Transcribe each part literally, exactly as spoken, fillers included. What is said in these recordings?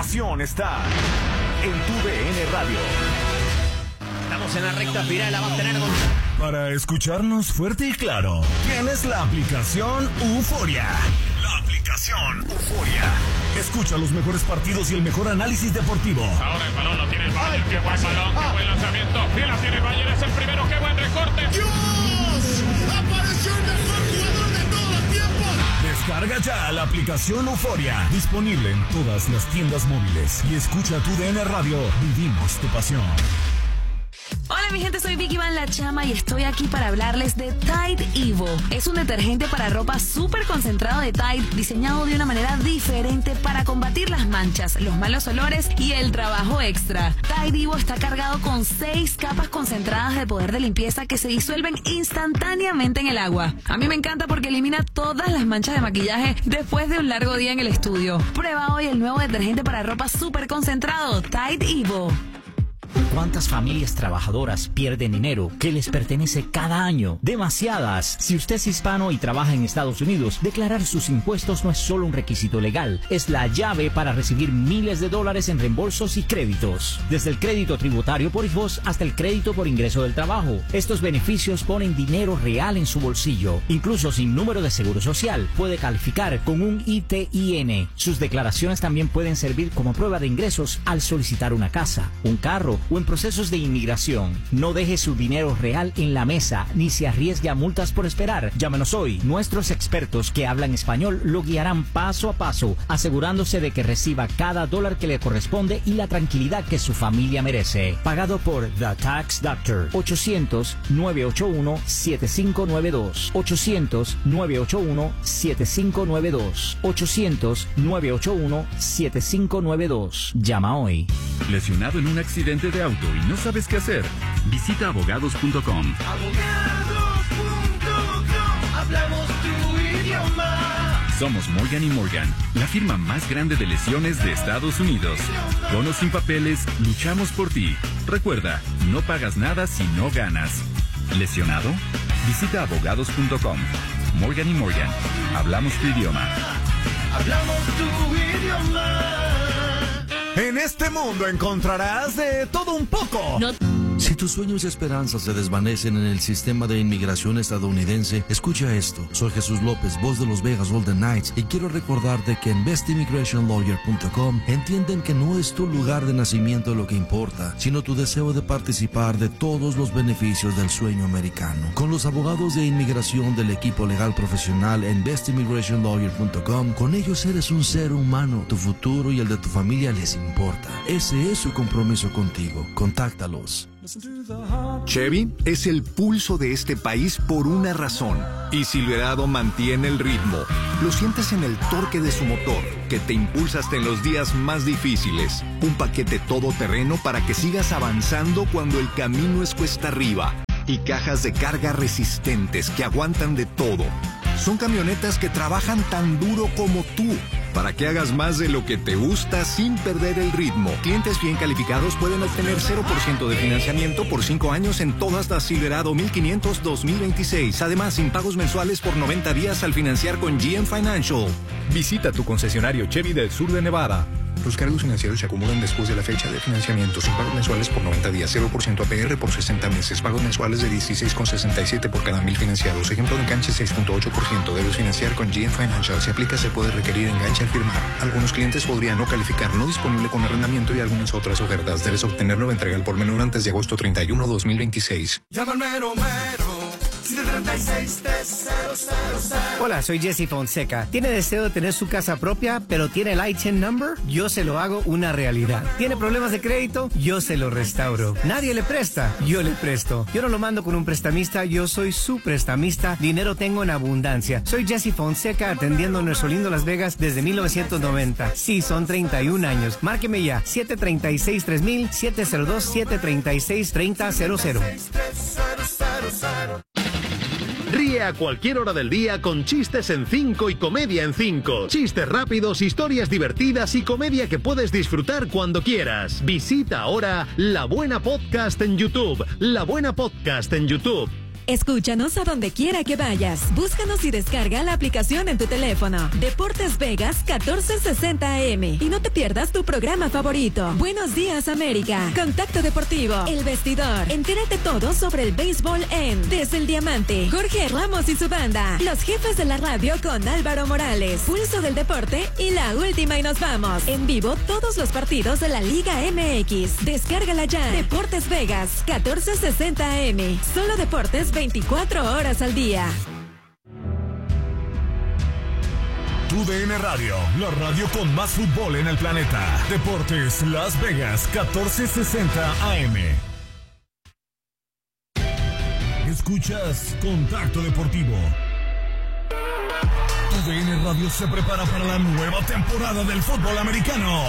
pasión está en tu D N Radio. Estamos en la recta final, la va a tener con... Para escucharnos fuerte y claro, tienes la aplicación Euforia. La aplicación Euforia. Escucha los mejores partidos y el mejor análisis deportivo. Ahora el balón lo tiene el Bayern. Qué buen balón, qué buen lanzamiento. Bien la tiene el Bayern, es el primero. Qué buen recorte. ¡Dios! ¡Apareció el mejor jugador de todos los tiempos! Descarga ya la aplicación Euforia. Disponible en todas las tiendas móviles. Y escucha tu D N Radio. Vivimos tu pasión. Hola mi gente, soy Vicky Van La Chama y estoy aquí para hablarles de Tide Evo. Es un detergente para ropa súper concentrado de Tide, diseñado de una manera diferente para combatir las manchas, los malos olores y el trabajo extra. Tide Evo está cargado con seis capas concentradas de poder de limpieza que se disuelven instantáneamente en el agua. A mí me encanta porque elimina todas las manchas de maquillaje después de un largo día en el estudio. Prueba hoy el nuevo detergente para ropa súper concentrado, Tide Evo. ¿Cuántas familias trabajadoras pierden dinero que les pertenece cada año? Demasiadas. Si usted es hispano y trabaja en Estados Unidos, declarar sus impuestos no es solo un requisito legal, es la llave para recibir miles de dólares en reembolsos y créditos. Desde el crédito tributario por I V O S hasta el crédito por ingreso del trabajo. Estos beneficios ponen dinero real en su bolsillo. Incluso sin número de seguro social, puede calificar con un I T I N. Sus declaraciones también pueden servir como prueba de ingresos al solicitar una casa, un carro o en procesos de inmigración. No deje su dinero real en la mesa ni se arriesgue a multas por esperar. Llámenos hoy. Nuestros expertos que hablan español lo guiarán paso a paso, asegurándose de que reciba cada dólar que le corresponde y la tranquilidad que su familia merece. Pagado por The Tax Doctor. ochocientos, nueve ocho uno, siete cinco nueve dos. ochocientos, nueve ocho uno, siete cinco nueve dos. ochocientos, nueve ocho uno, siete cinco nueve dos. Llama hoy. ¿Lesionado en un accidente de auto y no sabes qué hacer? Visita abogados punto com. Abogados punto com. Hablamos tu idioma. Somos Morgan y Morgan, la firma más grande de lesiones de Estados Unidos. Con o sin papeles, luchamos por ti. Recuerda, no pagas nada si no ganas. ¿Lesionado? Visita abogados punto com. Morgan y Morgan, hablamos tu idioma. Hablamos tu idioma. En este mundo encontrarás de todo un poco. No. Si tus sueños y esperanzas se desvanecen en el sistema de inmigración estadounidense, escucha esto. Soy Jesús López, voz de los Vegas Golden Knights, y quiero recordarte que en best immigration lawyer punto com entienden que no es tu lugar de nacimiento lo que importa, sino tu deseo de participar de todos los beneficios del sueño americano. Con los abogados de inmigración del equipo legal profesional en best immigration lawyer punto com, con ellos eres un ser humano. Tu futuro y el de tu familia les importa. Ese es su compromiso contigo. Contáctalos. Chevy es el pulso de este país por una razón. Y Silverado mantiene el ritmo. Lo sientes en el torque de su motor, que te impulsa hasta en los días más difíciles. Un paquete todoterreno para que sigas avanzando cuando el camino es cuesta arriba. Y cajas de carga resistentes que aguantan de todo. Son camionetas que trabajan tan duro como tú, para que hagas más de lo que te gusta sin perder el ritmo. Clientes bien calificados pueden obtener cero por ciento de financiamiento por cinco años en todas las Silverado mil quinientos dos mil veintiséis. Además, sin pagos mensuales por noventa días al financiar con G M Financial. Visita tu concesionario Chevy del sur de Nevada. Los cargos financieros se acumulan después de la fecha de financiamiento, sin pagos mensuales por noventa días, cero por ciento A P R por sesenta meses, pagos mensuales de dieciséis con sesenta y siete por cada mil financiados. Ejemplo de enganche seis punto ocho por ciento. Debes financiar con G M Financial. Si aplica, se puede requerir enganche al firmar. Algunos clientes podrían no calificar, no disponible con arrendamiento y algunas otras ofertas. Debes obtener nueva entrega al por menor antes de agosto treinta y uno, dos mil veintiséis. Llama al mero mero. Hola, soy Jesse Fonseca. ¿Tiene deseo de tener su casa propia, pero tiene el I T I N number? Yo se lo hago una realidad. ¿Tiene problemas de crédito? Yo se lo restauro. ¿Nadie le presta? Yo le presto. Yo no lo mando con un prestamista, yo soy su prestamista. Dinero tengo en abundancia. Soy Jesse Fonseca, atendiendo nuestro lindo Las Vegas desde mil novecientos noventa. Sí, son treinta y un años. Márqueme ya, siete tres seis, tres mil, siete cero dos, siete tres seis, tres cero cero cero. Ríe a cualquier hora del día con chistes en cinco y comedia en cinco. Chistes rápidos, historias divertidas y comedia que puedes disfrutar cuando quieras. Visita ahora La Buena Podcast en YouTube. La Buena Podcast en YouTube. Escúchanos a donde quiera que vayas. Búscanos y descarga la aplicación en tu teléfono. Deportes Vegas catorce sesenta A M. Y no te pierdas tu programa favorito. Buenos días, América. Contacto Deportivo. El Vestidor. Entérate todo sobre el béisbol en Desde el Diamante. Jorge Ramos y su banda. Los jefes de la radio con Álvaro Morales. Pulso del deporte y la última y nos vamos. En vivo todos los partidos de la Liga M X. Descárgala ya. Deportes Vegas catorce sesenta A M. Solo deportes veinticuatro horas al día. Tu D N Radio, la radio con más fútbol en el planeta. Deportes Las Vegas catorce sesenta A M. Escuchas Contacto Deportivo. Tu D N Radio se prepara para la nueva temporada del fútbol americano.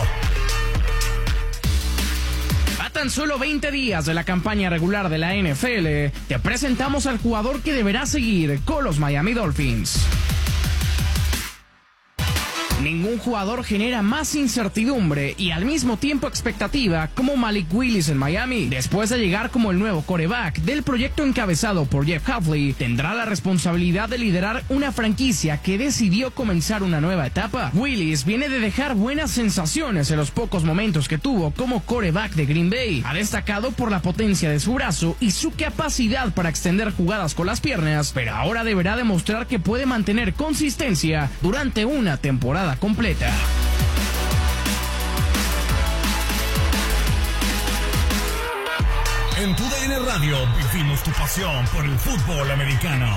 A tan solo veinte días de la campaña regular de la N F L, te presentamos al jugador que deberá seguir con los Miami Dolphins. Ningún jugador genera más incertidumbre y al mismo tiempo expectativa como Malik Willis en Miami. Después de llegar como el nuevo quarterback del proyecto encabezado por Jeff Hafley, tendrá la responsabilidad de liderar una franquicia que decidió comenzar una nueva etapa. Willis viene de dejar buenas sensaciones en los pocos momentos que tuvo como quarterback de Green Bay. Ha destacado por la potencia de su brazo y su capacidad para extender jugadas con las piernas, pero ahora deberá demostrar que puede mantener consistencia durante una temporada completa. En tu D N Radio vivimos tu pasión por el fútbol americano.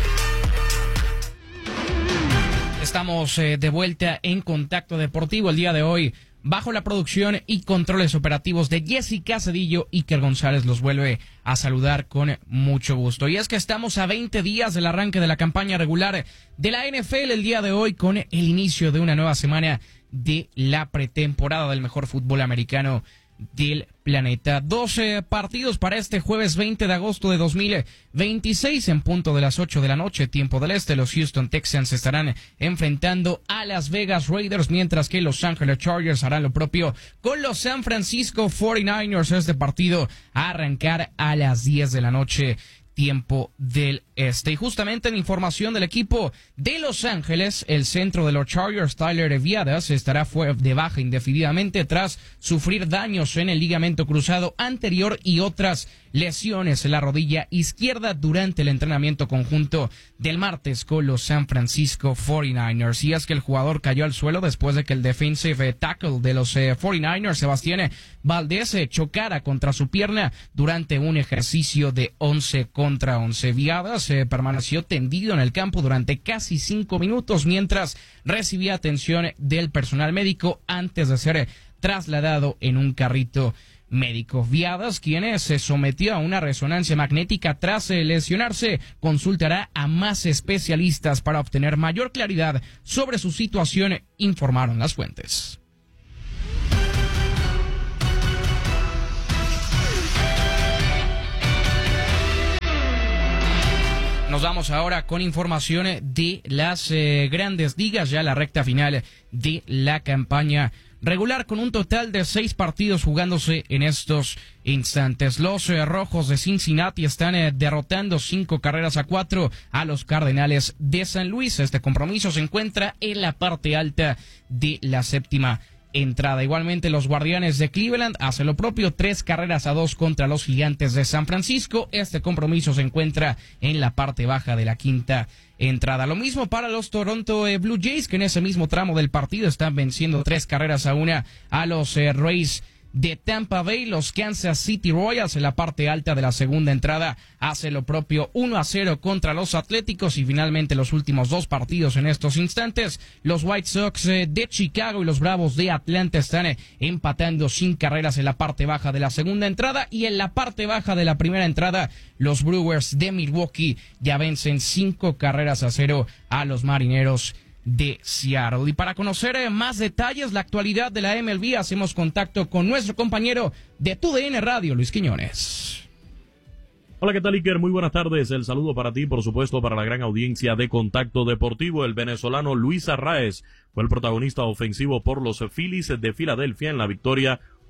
Estamos eh, de vuelta en Contacto Deportivo el día de hoy. Bajo la producción y controles operativos de Jessica Cedillo, Iker González los vuelve a saludar con mucho gusto. Y es que estamos a veinte días del arranque de la campaña regular de la N F L el día de hoy, con el inicio de una nueva semana de la pretemporada del mejor fútbol americano del planeta. doce partidos para este jueves veinte de agosto de dos mil veintiséis en punto de las ocho de la noche, tiempo del este. Los Houston Texans estarán enfrentando a Las Vegas Raiders, mientras que Los Angeles Chargers harán lo propio con los San Francisco cuarenta y nueve ers. Este partido a arrancar a las diez de la noche, tiempo del este. Y justamente en información del equipo de Los Ángeles, el centro de los Chargers, Tyler Viadas, estará fuera de baja indefinidamente tras sufrir daños en el ligamento cruzado anterior y otras lesiones en la rodilla izquierda durante el entrenamiento conjunto del martes con los San Francisco cuarenta y nueve ers. Y es que el jugador cayó al suelo después de que el defensive tackle de los eh, cuarenta y nueve ers, Sebastián Valdez, eh, chocara contra su pierna durante un ejercicio de once contra once. Viadas eh, permaneció tendido en el campo durante casi cinco minutos mientras recibía atención del personal médico antes de ser eh, trasladado en un carrito médico. Viadas, quien se sometió a una resonancia magnética tras lesionarse, consultará a más especialistas para obtener mayor claridad sobre su situación, informaron las fuentes. Nos vamos ahora con información de las eh, grandes ligas, ya la recta final de la campaña regular, con un total de seis partidos jugándose en estos instantes. Los eh, Rojos de Cincinnati están eh, derrotando cinco carreras a cuatro a los Cardenales de San Luis. Este compromiso se encuentra en la parte alta de la séptima entrada. Igualmente, los Guardianes de Cleveland hacen lo propio, tres carreras a dos contra los Gigantes de San Francisco. Este compromiso se encuentra en la parte baja de la quinta entrada. Lo mismo para los Toronto eh, Blue Jays, que en ese mismo tramo del partido están venciendo tres carreras a una a los eh, Rays de Tampa Bay. Los Kansas City Royals en la parte alta de la segunda entrada hace lo propio, uno a cero contra los Atléticos. Y finalmente los últimos dos partidos en estos instantes, los White Sox eh, de Chicago y los Bravos de Atlanta están eh, empatando sin carreras en la parte baja de la segunda entrada, y en la parte baja de la primera entrada los Brewers de Milwaukee ya vencen cinco carreras a cero a los Marineros de Seattle. Y para conocer eh, más detalles, la actualidad de la M L B, hacemos contacto con nuestro compañero de Tu D N Radio, Luis Quiñones. Hola, ¿qué tal, Iker? Muy buenas tardes. El saludo para ti, por supuesto, para la gran audiencia de Contacto Deportivo. El venezolano Luis Arraez fue el protagonista ofensivo por los Phillies de Filadelfia en la victoria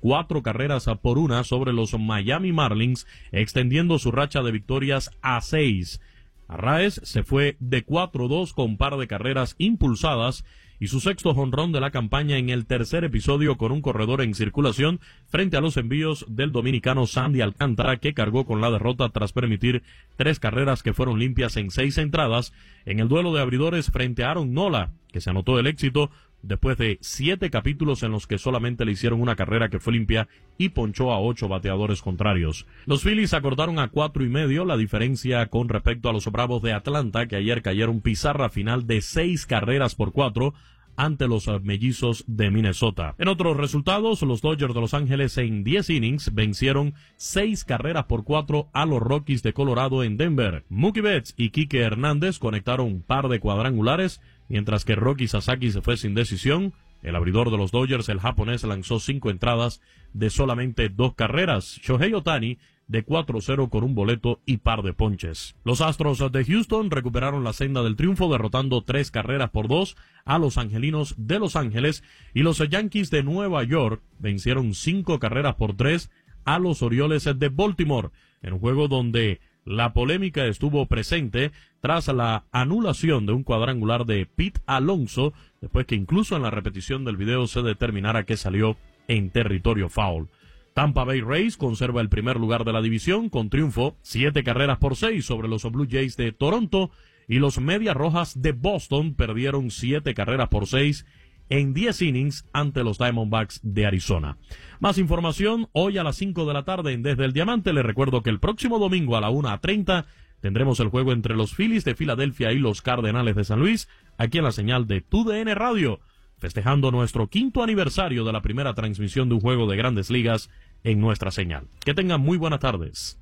cuatro carreras por una sobre los Miami Marlins, extendiendo su racha de victorias a seis. Arraez se fue de cuatro dos con par de carreras impulsadas y su sexto jonrón de la campaña en el tercer episodio con un corredor en circulación frente a los envíos del dominicano Sandy Alcántara, que cargó con la derrota tras permitir tres carreras que fueron limpias en seis entradas en el duelo de abridores frente a Aaron Nola, que se anotó el éxito después de siete capítulos en los que solamente le hicieron una carrera que fue limpia y ponchó a ocho bateadores contrarios. Los Phillies acordaron a cuatro y medio la diferencia con respecto a los Bravos de Atlanta, que ayer cayeron pizarra final de seis carreras por cuatro ante los Mellizos de Minnesota. En otros resultados, los Dodgers de Los Ángeles en diez innings vencieron seis carreras por cuatro a los Rockies de Colorado en Denver. Mookie Betts y Kike Hernández conectaron un par de cuadrangulares, mientras que Rocky Sasaki se fue sin decisión. El abridor de los Dodgers, el japonés, lanzó cinco entradas de solamente dos carreras. Shohei Ohtani de cuatro cero con un boleto y par de ponches. Los Astros de Houston recuperaron la senda del triunfo derrotando tres carreras por dos a los Angelinos de Los Ángeles, y los Yankees de Nueva York vencieron cinco carreras por tres a los Orioles de Baltimore, en un juego donde la polémica estuvo presente tras la anulación de un cuadrangular de Pete Alonso, después que incluso en la repetición del video se determinara que salió en territorio foul. Tampa Bay Rays conserva el primer lugar de la división con triunfo, siete carreras por seis sobre los Blue Jays de Toronto, y los Medias Rojas de Boston perdieron siete carreras por seis en diez innings ante los Diamondbacks de Arizona. Más información hoy a las cinco de la tarde en Desde el Diamante. Les recuerdo que el próximo domingo a la una treinta tendremos el juego entre los Phillies de Filadelfia y los Cardenales de San Luis, aquí en la señal de T U D N Radio, festejando nuestro quinto aniversario de la primera transmisión de un juego de Grandes Ligas en nuestra señal. Que tengan muy buenas tardes.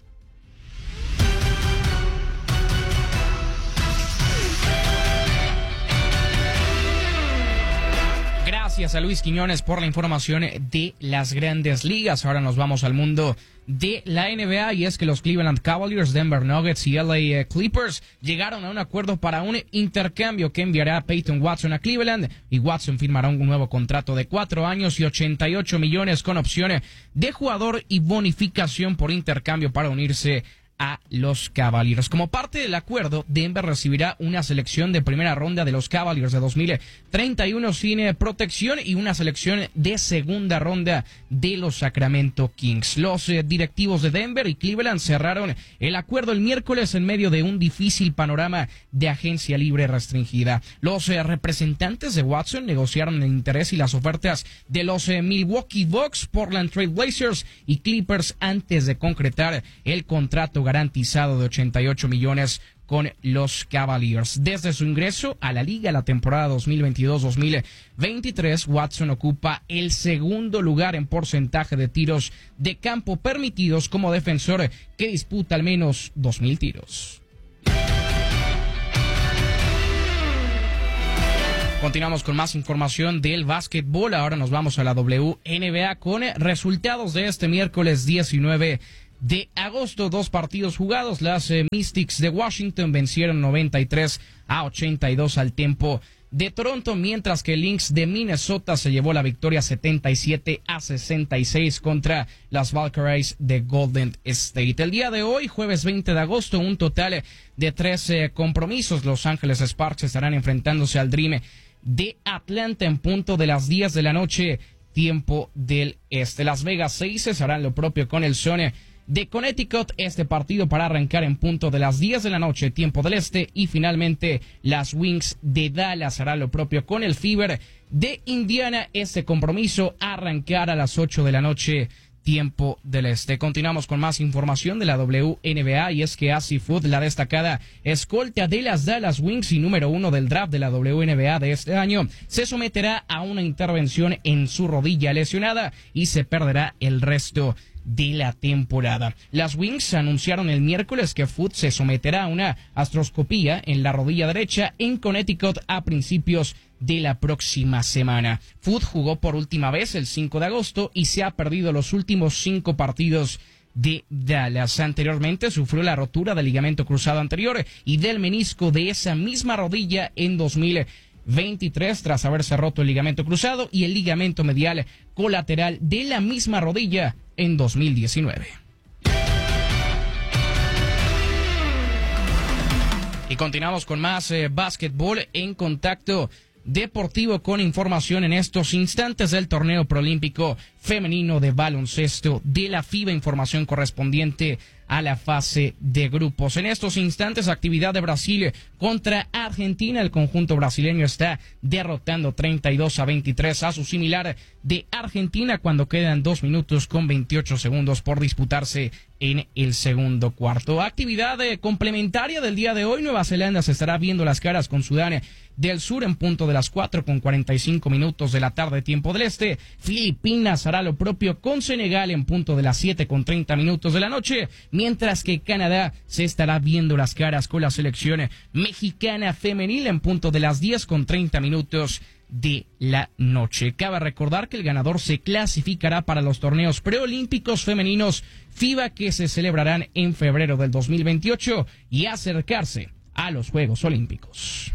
Gracias a Luis Quiñones por la información de las Grandes Ligas. Ahora nos vamos al mundo de la N B A, y es que los Cleveland Cavaliers, Denver Nuggets y L A Clippers llegaron a un acuerdo para un intercambio que enviará a Peyton Watson a Cleveland, y Watson firmará un nuevo contrato de cuatro años y ochenta y ocho millones con opciones de jugador y bonificación por intercambio para unirse a los Cavaliers. Como parte del acuerdo, Denver recibirá una selección de primera ronda de los Cavaliers de dos mil treinta y uno sin protección y una selección de segunda ronda de los Sacramento Kings. Los eh, directivos de Denver y Cleveland cerraron el acuerdo el miércoles en medio de un difícil panorama de agencia libre restringida. Los eh, representantes de Watson negociaron el interés y las ofertas de los eh, Milwaukee Bucks, Portland Trail Blazers y Clippers antes de concretar el contrato garantizado de ochenta y ocho millones con los Cavaliers. Desde su ingreso a la liga la temporada dos mil veintidós dos mil veintitrés, Watson ocupa el segundo lugar en porcentaje de tiros de campo permitidos como defensor que disputa al menos dos mil tiros. Continuamos con más información del básquetbol. Ahora nos vamos a la W N B A con resultados de este miércoles diecinueve de agosto. Dos partidos jugados. Las eh, Mystics de Washington vencieron noventa y tres a ochenta y dos al Tempo de Toronto, mientras que el Lynx de Minnesota se llevó la victoria setenta y siete a sesenta y seis contra las Valkyries de Golden State. El día de hoy, jueves veinte de agosto, un total de trece compromisos. Los Ángeles Sparks estarán enfrentándose al Dream de Atlanta en punto de las diez de la noche, tiempo del este. Las Vegas Aces harán lo propio con el Sun de Connecticut, este partido para arrancar en punto de las diez de la noche, tiempo del este. Y finalmente las Wings de Dallas harán lo propio con el Fever de Indiana, este compromiso arrancar a las ocho de la noche, tiempo del este. Continuamos con más información de la W N B A, y es que Así Food, la destacada escolta de las Dallas Wings y número uno del draft de la W N B A de este año, se someterá a una intervención en su rodilla lesionada y se perderá el resto de la temporada. Las Wings anunciaron el miércoles que Food se someterá a una artroscopía en la rodilla derecha en Connecticut a principios de la próxima semana. Food jugó por última vez el cinco de agosto y se ha perdido los últimos cinco partidos de Dallas. Anteriormente sufrió la rotura del ligamento cruzado anterior y del menisco de esa misma rodilla en dos mil veintitrés tras haberse roto el ligamento cruzado y el ligamento medial colateral de la misma rodilla en dos mil diecinueve. Y continuamos con más eh, básquetbol en Contacto Deportivo con información en estos instantes del torneo proolímpico femenino de baloncesto de la FIBA, información correspondiente a la fase de grupos. En estos instantes, actividad de Brasil contra Argentina. El conjunto brasileño está derrotando treinta y dos a veintitrés a su similar de Argentina cuando quedan dos minutos con veintiocho segundos por disputarse en el segundo cuarto. Actividad eh, complementaria del día de hoy. Nueva Zelanda se estará viendo las caras con Sudán del Sur en punto de las cuatro con cuarenta y cinco minutos de la tarde, tiempo del este. Filipinas hará lo propio con Senegal en punto de las siete con treinta minutos de la noche, mientras que Canadá se estará viendo las caras con la selección mexicana femenil en punto de las diez con treinta minutos de la noche. Cabe recordar que el ganador se clasificará para los torneos preolímpicos femeninos FIBA que se celebrarán en febrero del dos mil veintiocho y acercarse a los Juegos Olímpicos.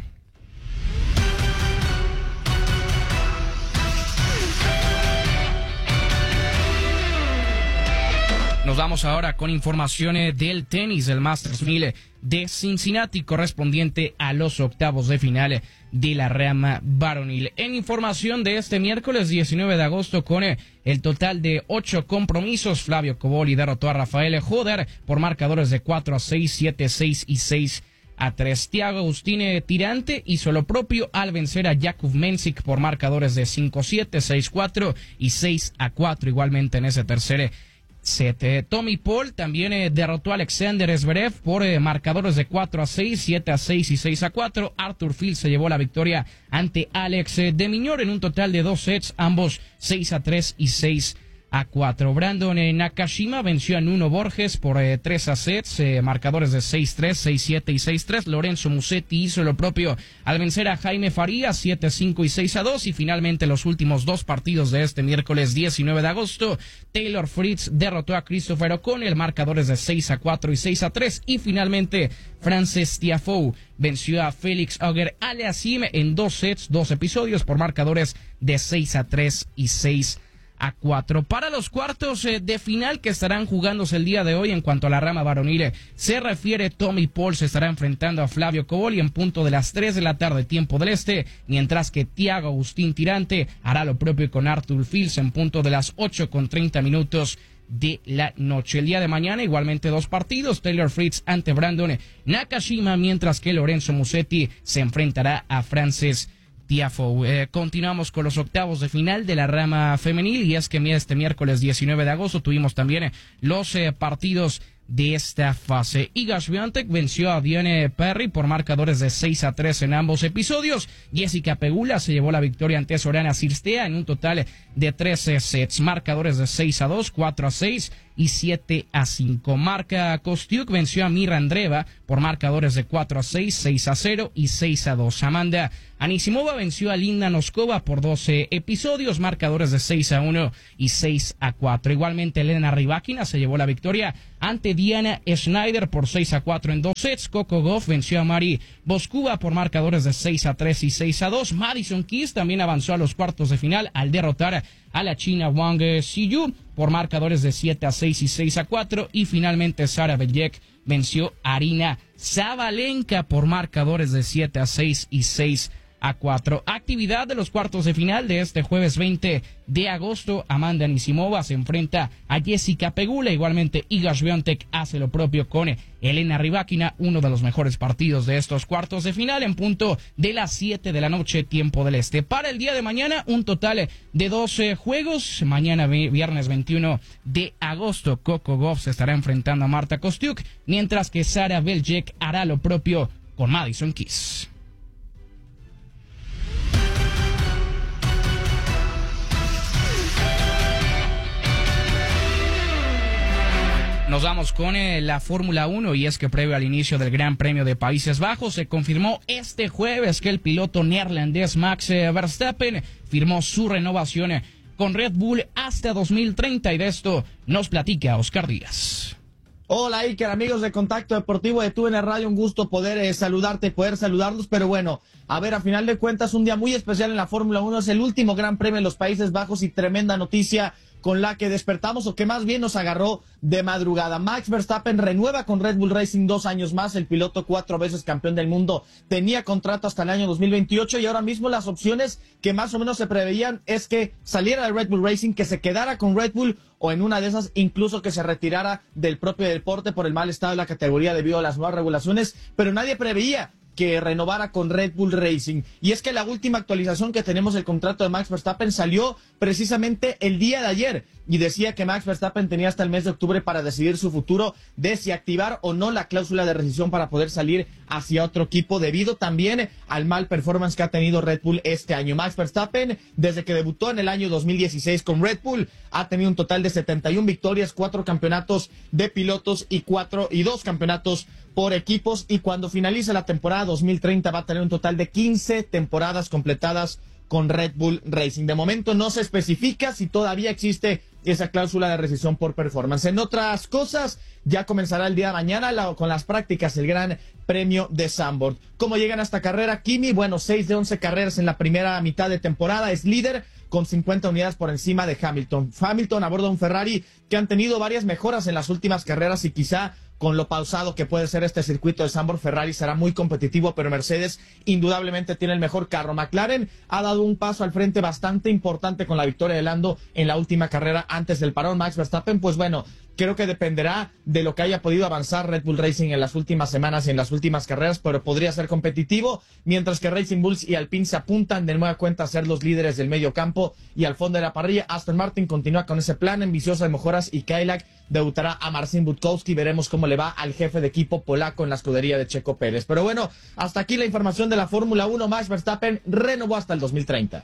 Nos vamos ahora con informaciones del tenis del Masters mil de Cincinnati correspondiente a los octavos de final de la rama varonil. En información de este miércoles diecinueve de agosto con el total de ocho compromisos, Flavio Cobolli derrotó a Rafael Joder por marcadores de cuatro a seis, siete a seis y seis a tres. Thiago Agustín Tirante hizo lo propio al vencer a Jakub Mensik por marcadores de cinco a siete, seis a cuatro y seis a cuatro igualmente en ese tercer set. Tommy Paul también eh, derrotó a Alexander Zverev por eh, marcadores de cuatro a seis, siete a seis y seis a cuatro. Arthur Field se llevó la victoria ante Alex eh, de Miñor en un total de dos sets, ambos seis a tres y seis a cuatro. Brandon eh, Nakashima venció a Nuno Borges por eh, tres a sets, eh, marcadores de seis a tres, seis a siete y seis a tres. Lorenzo Musetti hizo lo propio al vencer a Jaime Farías siete a cinco y seis a dos. Y finalmente los últimos dos partidos de este miércoles diecinueve de agosto, Taylor Fritz derrotó a Christopher O'Connell, marcadores de seis a cuatro y seis a tres. Y finalmente Frances Tiafoe venció a Félix Auger Aliassime en dos sets, dos episodios por marcadores de seis a tres y seis a cuatro. Para los cuartos eh, de final que estarán jugándose el día de hoy en cuanto a la rama varonil eh, se refiere, Tommy Paul se estará enfrentando a Flavio Cobolli en punto de las tres de la tarde, tiempo del este, mientras que Thiago Agustín Tirante hará lo propio con Arthur Fields en punto de las ocho con treinta minutos de la noche. El día de mañana igualmente dos partidos, Taylor Fritz ante Brandon Nakashima, mientras que Lorenzo Musetti se enfrentará a Frances Tiafoe. Eh, continuamos con los octavos de final de la rama femenil y es que este miércoles diecinueve de agosto tuvimos también eh, los eh, partidos de esta fase. Iga Swiatek venció a Diane Perry por marcadores de seis a tres en ambos episodios. Jessica Pegula se llevó la victoria ante Sorana Cirstea en un total de trece sets, marcadores de seis a dos, cuatro a seis y siete a cinco. Marca Kostiuk venció a Mira Andreeva por marcadores de cuatro a seis, seis a cero y seis a dos. Amanda Anisimova venció a Linda Noskova por doce episodios, marcadores de seis a uno y seis a cuatro. Igualmente Elena Rybakina se llevó la victoria ante Diana Schneider por seis a cuatro en dos sets. Coco Gauff venció a Mari Boskova por marcadores de seis a tres y seis a dos. Madison Keys también avanzó a los cuartos de final al derrotar a la china Wang Xiyu por marcadores de siete a seis y seis a cuatro. Y finalmente Sara Bejek venció a Arina Zabalenka por marcadores de siete a seis y seis a cuatro. Actividad de los cuartos de final de este jueves veinte de agosto. Amanda Anisimova se enfrenta a Jessica Pegula. Igualmente Iga Swiatek hace lo propio con Elena Rybakina. Uno de los mejores partidos de estos cuartos de final en punto de las siete de la noche, tiempo del este. Para el día de mañana un total de doce juegos. Mañana viernes veintiuno de agosto Coco Gauff se estará enfrentando a Marta Kostiuk, mientras que Sara Bejek hará lo propio con Madison Keys. Nos vamos con eh, la Fórmula uno y es que previo al inicio del Gran Premio de Países Bajos se confirmó este jueves que el piloto neerlandés Max eh, Verstappen firmó su renovación eh, con Red Bull hasta dos mil treinta y de esto nos platica Oscar Díaz. Hola Iker, amigos de Contacto Deportivo de T U N Radio, un gusto poder eh, saludarte, poder saludarlos, pero bueno, a ver, a final de cuentas, un día muy especial en la Fórmula uno, es el último Gran Premio en los Países Bajos y tremenda noticia con la que despertamos o que más bien nos agarró de madrugada. Max Verstappen renueva con Red Bull Racing dos años más, el piloto cuatro veces campeón del mundo tenía contrato hasta el año dos mil veintiocho y ahora mismo las opciones que más o menos se preveían es que saliera de Red Bull Racing, que se quedara con Red Bull o en una de esas incluso que se retirara del propio deporte por el mal estado de la categoría debido a las nuevas regulaciones, pero nadie preveía que renovara con Red Bull Racing. Y es que la última actualización que tenemos del contrato de Max Verstappen salió precisamente el día de ayer y decía que Max Verstappen tenía hasta el mes de octubre para decidir su futuro de si activar o no la cláusula de rescisión para poder salir hacia otro equipo debido también al mal performance que ha tenido Red Bull este año. Max Verstappen, desde que debutó en el año dos mil dieciséis con Red Bull, ha tenido un total de setenta y una victorias, cuatro campeonatos de pilotos y cuatro y dos campeonatos por equipos, y cuando finalice la temporada dos mil treinta va a tener un total de quince temporadas completadas con Red Bull Racing. De momento no se especifica si todavía existe esa cláusula de rescisión por performance. En otras cosas, ya comenzará el día de mañana la, con las prácticas el Gran Premio de Zandvoort. ¿Cómo llegan a esta carrera? Kimi, bueno, seis de once carreras en la primera mitad de temporada, es líder con cincuenta unidades por encima de Hamilton. Hamilton a bordo de un Ferrari que han tenido varias mejoras en las últimas carreras y quizá con lo pausado que puede ser este circuito de Zandvoort, Ferrari será muy competitivo, pero Mercedes indudablemente tiene el mejor carro. McLaren ha dado un paso al frente bastante importante con la victoria de Lando en la última carrera antes del parón. Max Verstappen, pues bueno, creo que dependerá de lo que haya podido avanzar Red Bull Racing en las últimas semanas y en las últimas carreras, pero podría ser competitivo, mientras que Racing Bulls y Alpine se apuntan de nueva cuenta a ser los líderes del medio campo y al fondo de la parrilla. Aston Martin continúa con ese plan ambicioso de mejoras y Cadillac debutará a Marcin Budkowski. Veremos cómo le va al jefe de equipo polaco en la escudería de Checo Pérez. Pero bueno, hasta aquí la información de la Fórmula uno. Max Verstappen renovó hasta el dos mil treinta.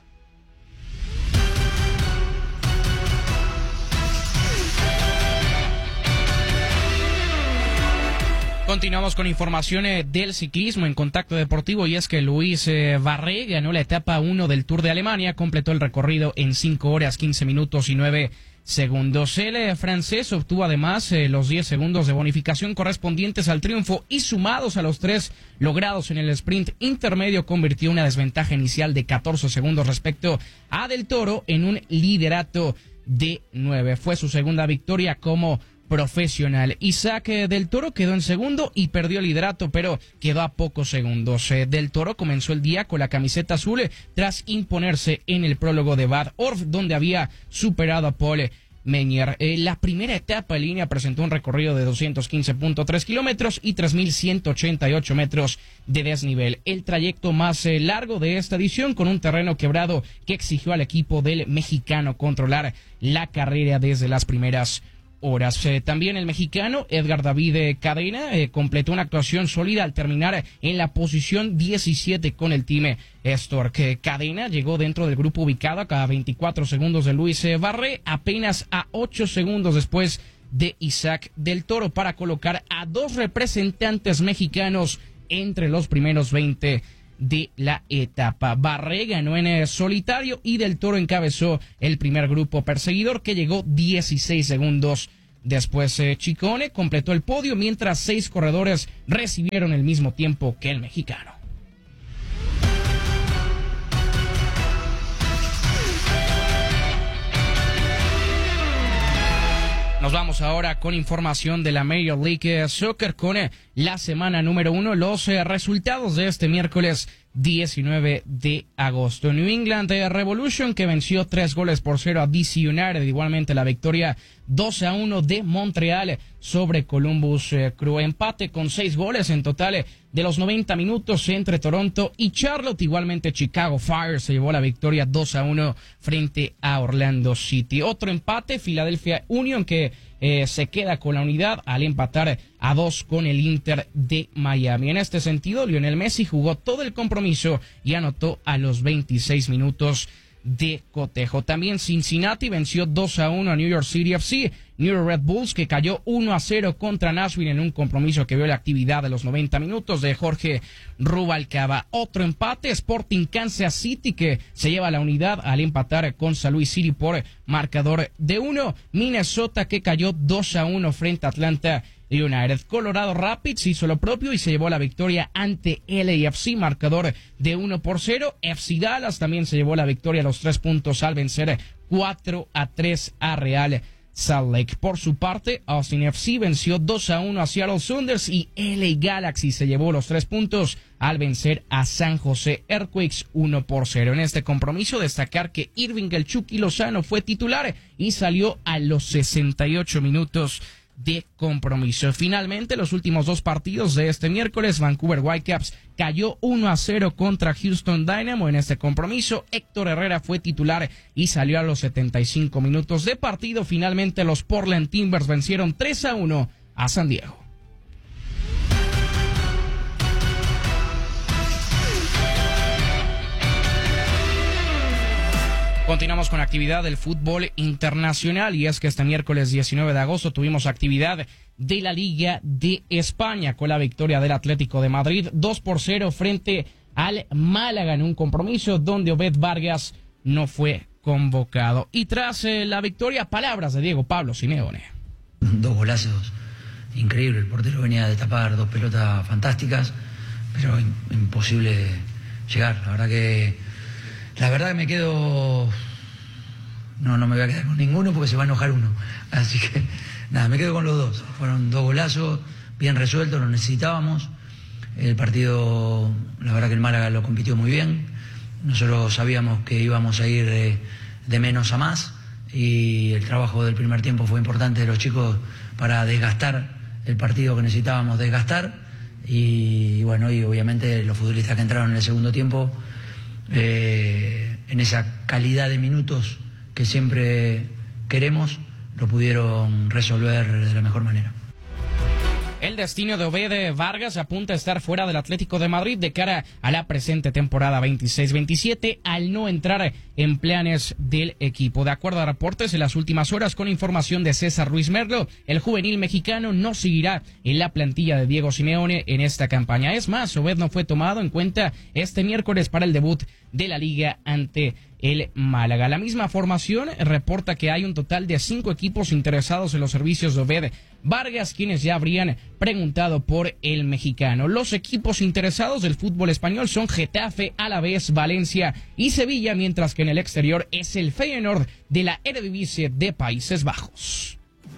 Continuamos con informaciones del ciclismo en Contacto Deportivo, y es que Luis eh, Barré ganó la etapa uno del Tour de Alemania, completó el recorrido en cinco horas, quince minutos y nueve segundos. El eh, francés obtuvo además eh, los diez segundos de bonificación correspondientes al triunfo y sumados a los tres logrados en el sprint intermedio convirtió una desventaja inicial de catorce segundos respecto a Del Toro en un liderato de nueve. Fue su segunda victoria como profesional. Isaac Del Toro quedó en segundo y perdió el liderato, pero quedó a pocos segundos. Del Toro comenzó el día con la camiseta azul tras imponerse en el prólogo de Bad Orf, donde había superado a Paul Meñier. Eh, la primera etapa en línea presentó un recorrido de doscientos quince punto tres kilómetros y tres mil ciento ochenta y ocho metros de desnivel. El trayecto más eh, largo de esta edición, con un terreno quebrado que exigió al equipo del mexicano controlar la carrera desde las primeras horas. Eh, también el mexicano Edgar David eh, Cadena eh, completó una actuación sólida al terminar en la posición diecisiete con el Team Stork. Eh, Cadena llegó dentro del grupo ubicado a cada veinticuatro segundos de Luis eh, Barré, apenas a ocho segundos después de Isaac Del Toro, para colocar a dos representantes mexicanos entre los primeros veinte de la etapa. Barré ganó en el solitario y Del Toro encabezó el primer grupo perseguidor, que llegó dieciséis segundos después. eh, Chicone completó el podio, mientras seis corredores recibieron el mismo tiempo que el mexicano. Nos vamos ahora con información de la Major League Soccer con eh, la semana número uno, los eh, resultados de este miércoles diecinueve de agosto. New England eh, Revolution, que venció tres goles por cero a D C United, igualmente la victoria dos a uno de Montreal sobre Columbus eh, Crew. Empate con seis goles en total eh, de los noventa minutos entre Toronto y Charlotte. Igualmente Chicago Fire se llevó la victoria dos a uno frente a Orlando City. Otro empate, Philadelphia Union, que eh, se queda con la unidad al empatar a dos con el Inter de Miami. En este sentido, Lionel Messi jugó todo el compromiso y anotó a los veintiséis minutos de cotejo. También Cincinnati venció dos a uno a New York City F C. New York Red Bulls, que cayó uno a cero contra Nashville en un compromiso que vio la actividad de los noventa minutos de Jorge Rubalcaba. Otro empate, Sporting Kansas City, que se lleva la unidad al empatar con San Luis City por marcador de uno. Minnesota, que cayó dos a uno frente a Atlanta United. Colorado Rapids hizo lo propio y se llevó la victoria ante L A F C, marcador de uno por cero. F C Dallas también se llevó la victoria a los tres puntos al vencer cuatro a tres a Real Salt Lake. Por su parte, Austin F C venció dos a uno a Seattle Sounders y L A Galaxy se llevó los tres puntos al vencer a San José Earthquakes uno por cero. En este compromiso, destacar que Irving el Chucky Lozano fue titular y salió a los sesenta y ocho minutos de compromiso. Finalmente, los últimos dos partidos de este miércoles, Vancouver Whitecaps cayó uno a cero contra Houston Dynamo. En este compromiso, Héctor Herrera fue titular y salió a los setenta y cinco minutos de partido. Finalmente, los Portland Timbers vencieron tres a uno a San Diego. Continuamos con actividad del fútbol internacional y es que este miércoles diecinueve de agosto tuvimos actividad de la Liga de España con la victoria del Atlético de Madrid dos por cero frente al Málaga en un compromiso donde Obed Vargas no fue convocado. Y tras eh, la victoria, palabras de Diego Pablo Simeone. Dos golazos increíbles, el portero venía de tapar dos pelotas fantásticas, pero imposible llegar. La verdad que La verdad que me quedo... No, no me voy a quedar con ninguno porque se va a enojar uno. Así que, nada, me quedo con los dos. Fueron dos golazos, bien resueltos, los necesitábamos. El partido, la verdad que el Málaga lo compitió muy bien. Nosotros sabíamos que íbamos a ir de, de menos a más. Y el trabajo del primer tiempo fue importante de los chicos para desgastar el partido que necesitábamos desgastar. Y bueno, y obviamente los futbolistas que entraron en el segundo tiempo... Eh, en esa calidad de minutos que siempre queremos, lo pudieron resolver de la mejor manera. El destino de Obed Vargas apunta a estar fuera del Atlético de Madrid de cara a la presente temporada veintiséis veintisiete al no entrar en planes del equipo. De acuerdo a reportes en las últimas horas, con información de César Ruiz Merlo, el juvenil mexicano no seguirá en la plantilla de Diego Simeone en esta campaña. Es más, Obed no fue tomado en cuenta este miércoles para el debut de la Liga ante el Málaga. La misma formación reporta que hay un total de cinco equipos interesados en los servicios de Obed Vargas, quienes ya habrían preguntado por el mexicano. Los equipos interesados del fútbol español son Getafe, Alavés, Valencia y Sevilla, mientras que en el exterior es el Feyenoord de la Eredivisie de Países Bajos.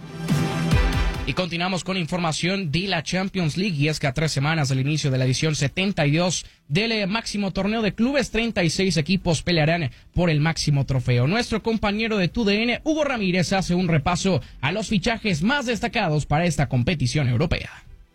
Y continuamos con información de la Champions League, y es que a tres semanas del inicio de la edición setenta y dos del máximo torneo de clubes, treinta y seis equipos pelearán por el máximo trofeo. Nuestro compañero de T U D N, Hugo Ramírez, hace un repaso a los fichajes más destacados para esta competición europea.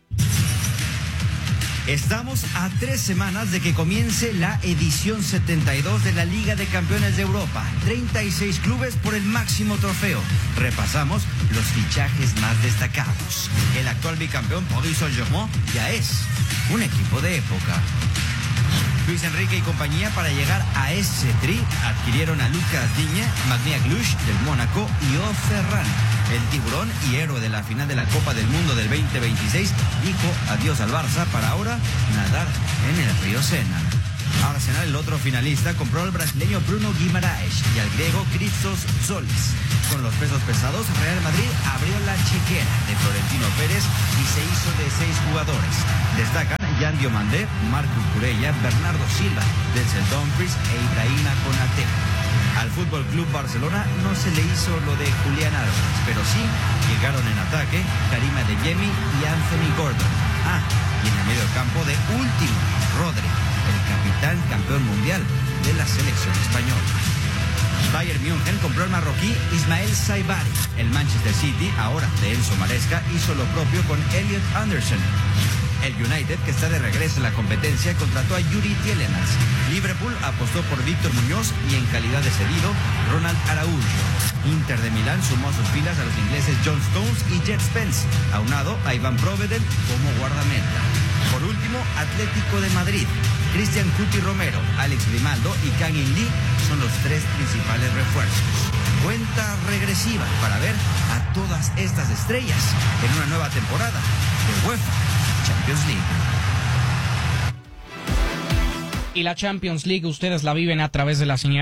Estamos a tres semanas de que comience la edición setenta y dos de la Liga de Campeones de Europa. treinta y seis clubes por el máximo trofeo. Repasamos los fichajes más destacados. El actual bicampeón Paris Saint-Germain ya es un equipo de época. Luis Enrique y compañía, para llegar a ese tri, adquirieron a Lucas Digne, Magnia Glush del Mónaco y O Ferran. El tiburón y héroe de la final de la Copa del Mundo del veinte veintiséis dijo adiós al Barça para ahora nadar en el río Sena. Arsenal, el otro finalista, compró al brasileño Bruno Guimaraes y al griego Christos Zolis. Con los pesos pesados, Real Madrid abrió la chequera de Florentino Pérez y se hizo de seis jugadores. Destacan Jan Diomandé, Marco Curella, Bernardo Silva, Denzel Dumfries e Ibrahima Konaté. Al Fútbol Club Barcelona no se le hizo lo de Julián Álvarez, pero sí llegaron en ataque Karim Adeyemi y Anthony Gordon. Ah, y en el medio campo de último, Rodri, el capitán campeón mundial de la selección española. Bayern München compró al marroquí Ismael Saibari. El Manchester City, ahora de Enzo Maresca, hizo lo propio con Elliot Anderson. El United, que está de regreso en la competencia, contrató a Yuri Tielemans. Liverpool apostó por Víctor Muñoz y, en calidad de cedido, Ronald Araújo. Inter de Milán sumó a sus filas a los ingleses John Stones y Jet Spence, aunado a Iván Provedel como guardameta. Por último, Atlético de Madrid. Cristian Cuti Romero, Alex Grimaldo y Kang In Lee son los tres principales refuerzos. Cuenta regresiva para ver a todas estas estrellas en una nueva temporada de UEFA Champions League. Y la Champions League ustedes la viven a través de la señal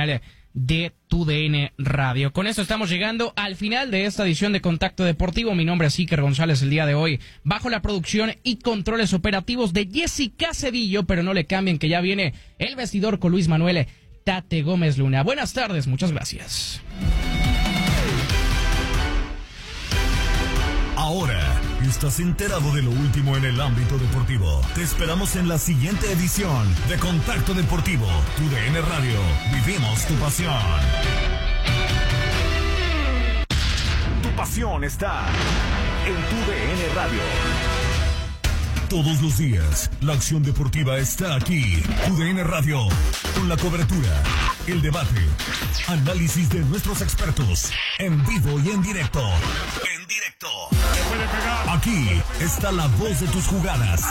de Tu D N Radio. Con esto estamos llegando al final de esta edición de Contacto Deportivo. Mi nombre es Iker González el día de hoy, bajo la producción y controles operativos de Jessica Cedillo, pero no le cambien que ya viene el vestidor con Luis Manuel Tate Gómez Luna. Buenas tardes, muchas gracias. Ahora estás enterado de lo último en el ámbito deportivo. Te esperamos en la siguiente edición de Contacto Deportivo. Tu D N Radio. Vivimos tu pasión. Tu pasión está en Tu D N Radio. Todos los días, la acción deportiva está aquí. Tu D N Radio, con la cobertura, el debate, análisis de nuestros expertos, en vivo y en directo. En directo. Aquí está la voz de tus jugadas.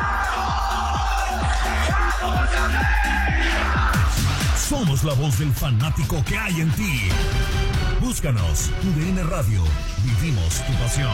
Somos la voz del fanático que hay en ti. Búscanos, Tu D N Radio. Vivimos tu pasión.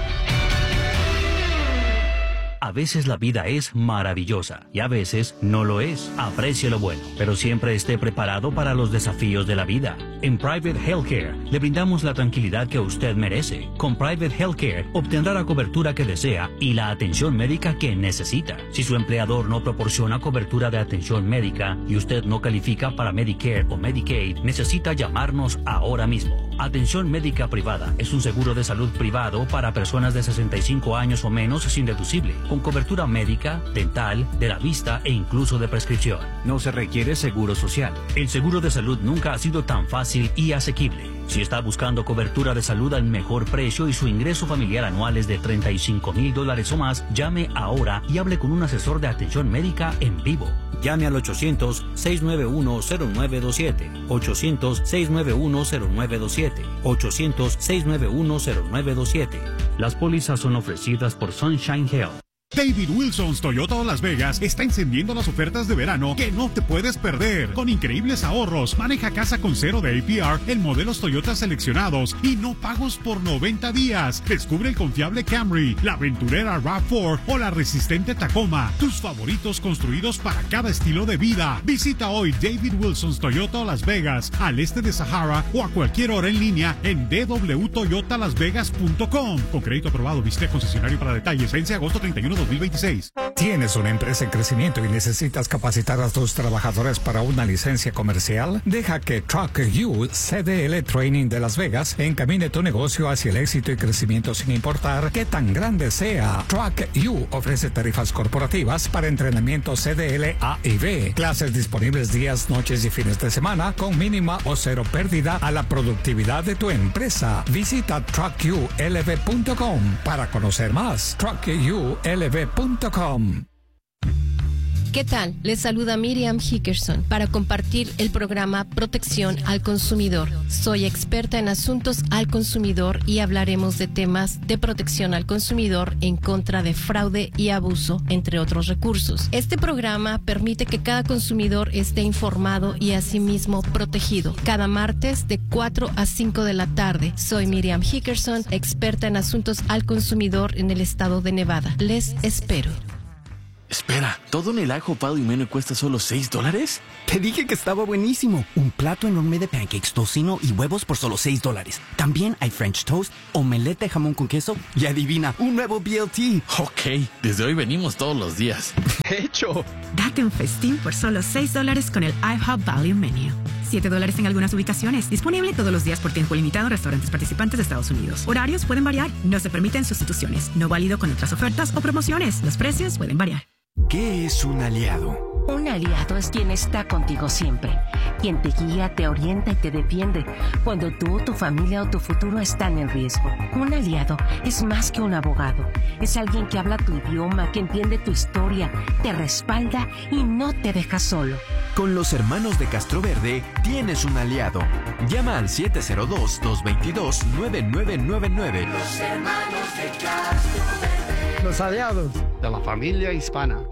A veces la vida es maravillosa y a veces no lo es. Aprecie lo bueno, pero siempre esté preparado para los desafíos de la vida. En Private Healthcare le brindamos la tranquilidad que usted merece. Con Private Healthcare obtendrá la cobertura que desea y la atención médica que necesita. Si su empleador no proporciona cobertura de atención médica y usted no califica para Medicare o Medicaid, necesita llamarnos ahora mismo. Atención médica privada es un seguro de salud privado para personas de sesenta y cinco años o menos sin deducible, con cobertura médica, dental, de la vista e incluso de prescripción. No se requiere seguro social. El seguro de salud nunca ha sido tan fácil y asequible. Si está buscando cobertura de salud al mejor precio y su ingreso familiar anual es de treinta y cinco mil dólares o más, llame ahora y hable con un asesor de atención médica en vivo. Llame al ochocientos, seis nueve uno, cero nueve dos siete, ochocientos, seis nueve uno, cero nueve dos siete, ochocientos, seis nueve uno, cero nueve dos siete. Las pólizas son ofrecidas por Sunshine Health. David Wilson's Toyota Las Vegas está encendiendo las ofertas de verano que no te puedes perder. Con increíbles ahorros, maneja casa con cero de A P R en modelos Toyota seleccionados y no pagos por noventa días. Descubre el confiable Camry, la aventurera RAV cuatro o la resistente Tacoma. Tus favoritos construidos para cada estilo de vida. Visita hoy David Wilson's Toyota Las Vegas, al este de Sahara o a cualquier hora en línea en d w toyota las vegas punto com. Con crédito aprobado, visite concesionario para detalles. Vence agosto treinta y uno, dos mil veintiséis. ¿Tienes una empresa en crecimiento y necesitas capacitar a tus trabajadores para una licencia comercial? Deja que Truck U C D L Training de Las Vegas encamine tu negocio hacia el éxito y crecimiento sin importar qué tan grande sea. Truck U ofrece tarifas corporativas para entrenamiento C D L A y B, clases disponibles días, noches y fines de semana con mínima o cero pérdida a la productividad de tu empresa. Visita truck u l v punto com para conocer más. truck u l v punto com. ¿Qué tal? Les saluda Miriam Hickerson para compartir el programa Protección al Consumidor. Soy experta en asuntos al consumidor y hablaremos de temas de protección al consumidor en contra de fraude y abuso, entre otros recursos. Este programa permite que cada consumidor esté informado y asimismo protegido. Cada martes de cuatro a cinco de la tarde. Soy Miriam Hickerson, experta en asuntos al consumidor en el estado de Nevada. Les espero. Espera, ¿todo en el ajo pado y meno cuesta solo seis dólares? Te dije que estaba buenísimo. Un plato enorme de pancakes, tocino y huevos por solo seis dólares. También hay French toast, omelette de jamón con queso y adivina, un nuevo B L T. Ok, desde hoy venimos todos los días. ¡Hecho! Date un festín por solo seis dólares con el IHOP Value Menu. siete dólares en algunas ubicaciones. Disponible todos los días por tiempo limitado en restaurantes participantes de Estados Unidos. Horarios pueden variar. No se permiten sustituciones. No válido con otras ofertas o promociones. Los precios pueden variar. ¿Qué es un aliado? Un aliado es quien está contigo siempre, quien te guía, te orienta y te defiende cuando tú, tu familia o tu futuro están en riesgo. Un aliado es más que un abogado, es alguien que habla tu idioma, que entiende tu historia, te respalda y no te deja solo. Con los hermanos de Castroverde tienes un aliado. Llama al siete cero dos, dos dos dos, nueve nueve nueve nueve. Los hermanos de Castroverde. Los aliados de la familia hispana.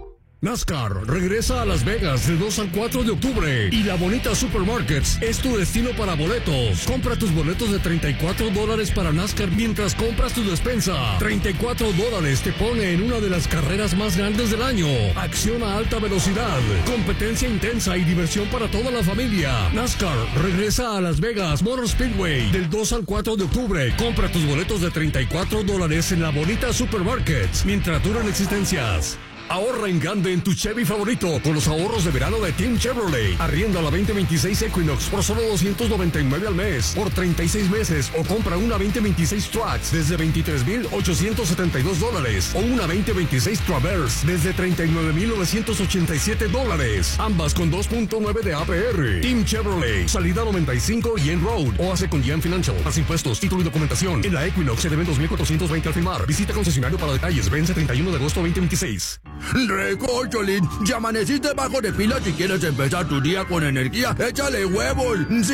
NASCAR regresa a Las Vegas del dos al cuatro de octubre y La Bonita Supermarkets es tu destino para boletos. Compra tus boletos de treinta y cuatro dólares para NASCAR mientras compras tu despensa. treinta y cuatro dólares te pone en una de las carreras más grandes del año. Acción a alta velocidad, competencia intensa y diversión para toda la familia. NASCAR regresa a Las Vegas Motor Speedway del dos al cuatro de octubre. Compra tus boletos de treinta y cuatro dólares en La Bonita Supermarkets mientras duran existencias. Ahorra en grande en tu Chevy favorito con los ahorros de verano de Team Chevrolet. Arrienda la veinte veintiséis Equinox por solo doscientos noventa y nueve al mes por treinta y seis meses, o compra una veinte veintiséis Trax desde veintitrés mil ochocientos setenta y dos dólares o una veinte veintiséis Traverse desde treinta y nueve mil novecientos ochenta y siete dólares. Ambas con dos punto nueve de A P R. Team Chevrolet, salida noventa y cinco y en Road, o hace con G M Financial. Más impuestos, título y documentación. En la Equinox se deben dos mil cuatrocientos veinte al firmar. Visita concesionario para detalles. Vence treinta y uno de agosto veinte veintiséis. Recocholín, ya amaneciste bajo de pilas y quieres empezar tu día con energía. Échale huevos.